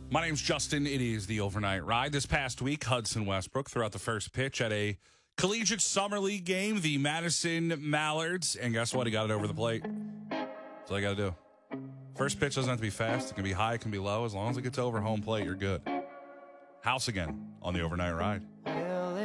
My name's Justin. It is the Overnight Ride. This past week, Hudson Westbrook threw out the first pitch at a collegiate summer league game, the Madison Mallards. And guess what? He got it over the plate. That's all you got to do. First pitch doesn't have to be fast. It can be high, it can be low. As long as it gets over home plate, you're good. House again on the Overnight Ride.